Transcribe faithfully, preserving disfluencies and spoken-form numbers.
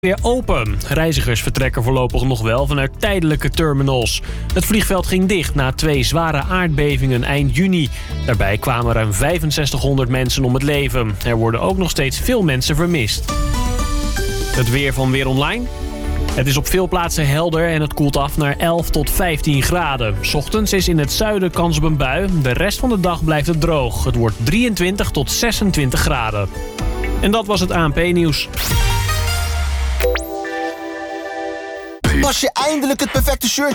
weer open. Reizigers vertrekken voorlopig nog wel vanuit tijdelijke terminals. Het vliegveld ging dicht na twee zware aardbevingen eind juni. Daarbij kwamen ruim vijfenzestighonderd mensen om het leven. Er worden ook nog steeds veel mensen vermist. Het weer van Weer Online. Het is op veel plaatsen helder en het koelt af naar elf tot vijftien graden. 's Ochtends is in het zuiden kans op een bui. De rest van de dag blijft het droog. Het wordt drieëntwintig tot zesentwintig graden. En dat was het A N P-nieuws. Was je eindelijk het perfecte shirt